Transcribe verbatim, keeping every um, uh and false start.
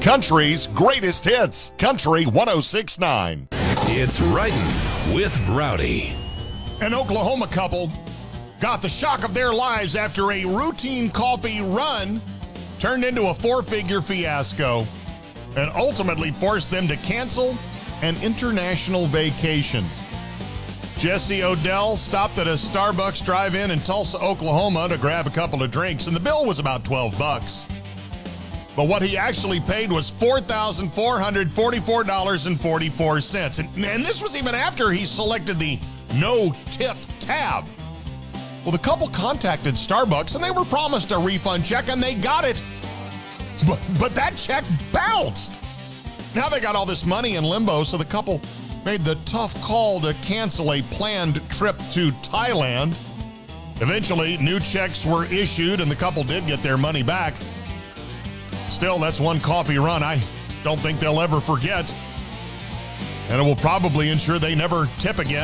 Country's greatest hits. Country one oh six point nine. It's Riding with Rowdy. An Oklahoma couple got the shock of their lives after a routine coffee run turned into a four-figure fiasco and ultimately forced them to cancel an international vacation. Jesse Odell stopped at a Starbucks drive-in in Tulsa, Oklahoma to grab a couple of drinks, and the bill was about twelve bucks. But what he actually paid was four thousand four hundred forty-four dollars and forty-four cents. And, and this was even after he selected the no-tip tab. Well, the couple contacted Starbucks, and they were promised a refund check, and they got it. But, but that check bounced. Now they got all this money in limbo, so the couple made the tough call to cancel a planned trip to Thailand. Eventually, new checks were issued, and the couple did get their money back. Still, that's one coffee run I don't think they'll ever forget. And it will probably ensure they never tip again.